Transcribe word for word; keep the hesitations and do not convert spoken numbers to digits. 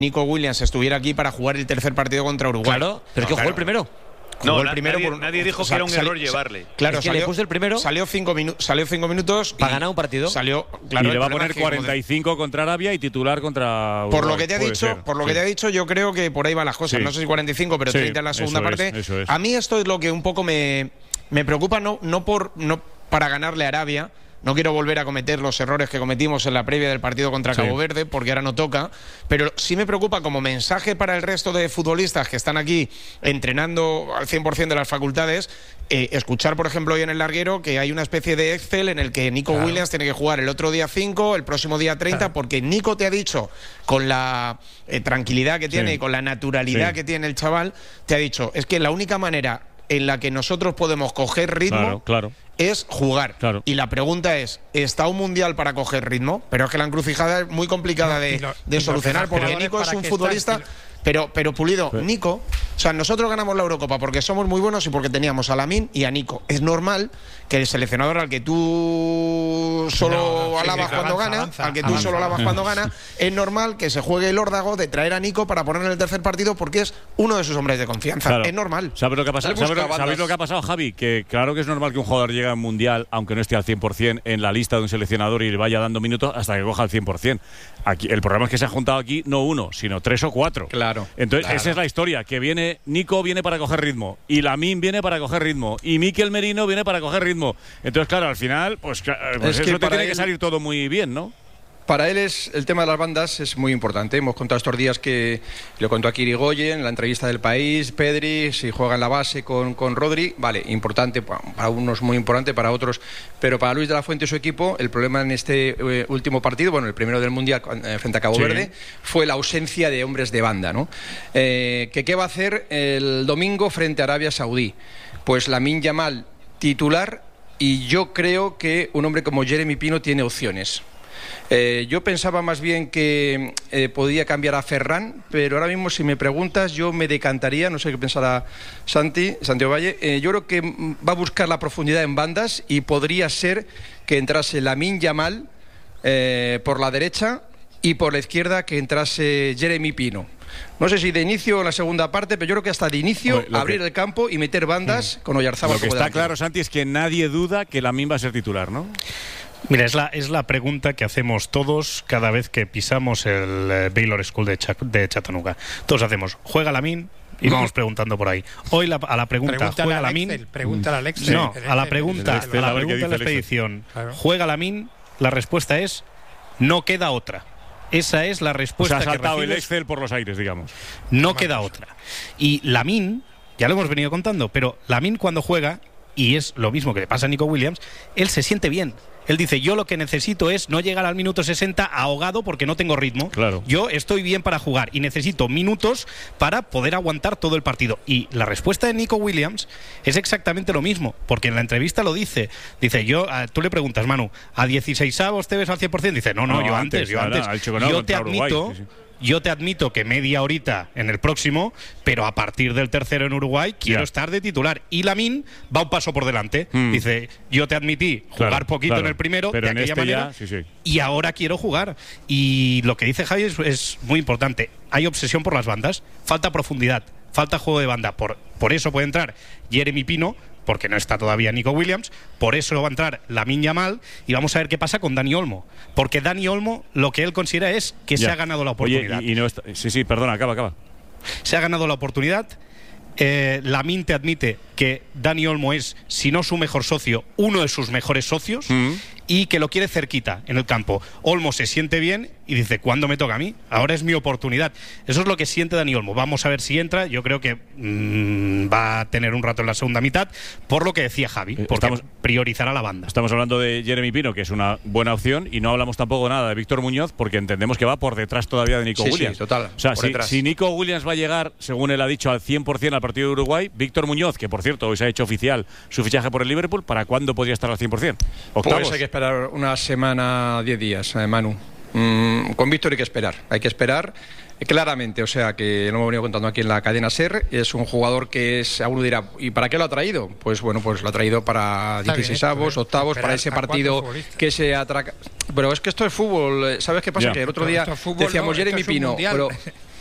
Nico Williams estuviera aquí para jugar el tercer partido contra Uruguay. Claro, pero no, que claro. jugó el primero. Jugó No, el primero nadie, por, nadie dijo o sea, que era un sali, error llevarle. Claro, es que salió, le puso el primero. Salió cinco, minu salió cinco minutos. Para ganar un partido. Salió, claro, y le va a problema poner es que, cuarenta y cinco contra Arabia y titular contra Uruguay. Por lo que te ha dicho, ser, por lo sí. que te ha dicho, yo creo que por ahí van las cosas. Sí. No sé si cuarenta y cinco, pero Sí, treinta en la segunda eso es, parte. eso es. A mí esto es lo que un poco me, me preocupa, no, no por no para ganarle a Arabia. No quiero volver a cometer los errores que cometimos en la previa del partido contra Sí. Cabo Verde, porque ahora no toca, pero sí me preocupa como mensaje para el resto de futbolistas que están aquí entrenando al cien por cien de las facultades, eh, escuchar, por ejemplo, hoy en el larguero que hay una especie de Excel en el que Nico Claro. Williams tiene que jugar el otro día cinco, el próximo día treinta, Claro. porque Nico te ha dicho, con la eh, tranquilidad que tiene Sí. y con la naturalidad Sí. que tiene el chaval, te ha dicho, es que la única manera en la que nosotros podemos coger ritmo Claro, claro. es jugar. Claro. Y la pregunta es, ¿está un mundial para coger ritmo? Pero es que la encrucijada es muy complicada No, de, y lo- de y los solucionar, porque entrenadores Nico es para un qué futbolista... están, si Pero, pero Pulido, Sí. Nico, o sea, nosotros ganamos la Eurocopa porque somos muy buenos y porque teníamos a Lamine y a Nico. Es normal que el seleccionador al que tú solo No, no, sí, alabas sí, cuando avanza, gana, avanza, al que tú avanza. solo alabas cuando gana, es normal que se juegue el órdago de traer a Nico para ponerle en el tercer partido porque es uno de sus hombres de confianza. Claro. Es normal. ¿Sabes lo que ha pasado? Él busca ¿Sabes lo, bandas. ¿Sabéis lo que ha pasado, Javi? Que claro que es normal que un jugador llegue al Mundial, aunque no esté al cien por cien en la lista de un seleccionador y le vaya dando minutos hasta que coja al cien por cien. Aquí, el problema es que se han juntado aquí no uno, sino tres o cuatro. Claro. Entonces, Claro. esa es la historia, que viene Nico viene para coger ritmo, y Lamine viene para coger ritmo, y Mikel Merino viene para coger ritmo. Entonces, claro, al final, pues, cla- pues Es que eso te para tiene él- que salir todo muy bien, ¿no? Para él es el tema de las bandas es muy importante. Hemos contado estos días que lo contó aquí Irigoyen en la entrevista del País, Pedri, si juega en la base con, con Rodri, vale, importante, pa- para unos muy importante, para otros, pero para Luis de la Fuente y su equipo, el problema en este eh, último partido, bueno, el primero del Mundial eh, frente a Cabo Sí. Verde, fue la ausencia de hombres de banda, ¿no? Eh, que ¿Qué va a hacer el domingo frente a Arabia Saudí? Pues Lamine Yamal titular, y yo creo que un hombre como Jeremy Pino tiene opciones. Eh, yo pensaba más bien que eh, podía cambiar a Ferran, pero ahora mismo si me preguntas yo me decantaría, no sé qué pensará Santi, Santiago Valle, eh, yo creo que mm, va a buscar la profundidad en bandas y podría ser que entrase Lamine Yamal eh, por la derecha y por la izquierda que entrase Jeremy Pino. No sé si de inicio o en la segunda parte, pero yo creo que hasta de inicio Hombre, lo abrir que- el campo y meter bandas con Oyarzábal Lo que como está delantero. claro, Santi, es que nadie duda que Lamine va a ser titular, ¿no? Mira, es la, es la pregunta que hacemos todos cada vez que pisamos el eh, Baylor School de, Cha- de Chattanooga. Todos hacemos, ¿juega Lamine? Y vamos preguntando por ahí. Hoy la- a la pregunta, Pregúntale ¿juega al Lamine? Excel, pregúntale al Excel. No, El a la Excel, pregunta, el a Excel, la a ver qué pregunta de la dice el Excel. expedición, Claro. ¿juega Lamine? La respuesta es, no queda otra. Esa es la O respuesta sea, ha que saltado el recibes. Excel por los aires, digamos. No queda otra. Y Lamine, ya lo hemos venido contando, pero Lamine cuando juega, y es lo mismo que le pasa a Nico Williams, él se siente bien. Él dice, yo lo que necesito es no llegar al minuto sesenta ahogado porque no tengo ritmo. Claro. Yo estoy bien para jugar y necesito minutos para poder aguantar todo el partido. Y la respuesta de Nico Williams es exactamente lo mismo, porque en la entrevista lo dice. Dice, yo, a- tú le preguntas, Manu, ¿a dieciseisavos te ves al cien por cien? Dice, no, no, No, yo antes, antes, yo claro, antes. ha dicho que no, Yo te contra Uruguay, admito... sí, sí. Yo te admito que media horita en el próximo, pero a partir del tercero en Uruguay quiero Ya. estar de titular. Y Lamine va un paso por delante. Mm. Dice, yo te admití jugar Claro, poquito claro. en el primero, Pero de en aquella este manera, ya, sí, sí. y ahora quiero jugar. Y lo que dice Javi es, es muy importante. Hay obsesión por las bandas, falta profundidad, falta juego de banda. Por, por eso puede entrar Jeremy Pino, porque no está todavía Nico Williams, por eso va a entrar Lamine Yamal, y vamos a ver qué pasa con Dani Olmo, porque Dani Olmo lo que él considera es que se Ya. ha ganado la Oye, oportunidad. y, y no está- sí, sí, perdona, acaba, acaba. Se ha ganado la oportunidad. Eh, Lamine te admite que Dani Olmo es, si no su mejor socio, uno de sus mejores socios, Mm. y que lo quiere cerquita en el campo. Olmo se siente bien y dice, ¿cuándo me toca a mí? Ahora es mi oportunidad. Eso es lo que siente Dani Olmo. Vamos a ver si entra. Yo creo que mm, va a tener un rato en la segunda mitad, por lo que decía Javi, porque Estamos- priorizará la banda. Estamos hablando de Jeremy Pino, que es una buena opción, y no hablamos tampoco nada de Víctor Muñoz, porque entendemos que va por detrás todavía de Nico Sí, sí, Williams. total, O sea, por si, detrás. si Nico Williams va a llegar, según él ha dicho, al cien por cien al partido de Uruguay, Víctor Muñoz, que por cierto hoy se ha hecho oficial su fichaje por el Liverpool, ¿para cuándo podría estar al cien por cien? Octavos. Pues hay que esperar una semana, diez días, eh, Manu. Mm, con Víctor hay que esperar. Hay que esperar. Claramente, o sea, que lo hemos venido contando aquí en la cadena SER, es un jugador que es, a uno dirá, ¿y para qué lo ha traído? Pues bueno, pues lo ha traído para dieciseisavos, octavos, para ese partido que se atraca. Pero es que esto es fútbol, ¿sabes qué pasa? Ya. Que el otro Pero día esto es fútbol, decíamos no, Jeremy esto es un Pino, mundial. pero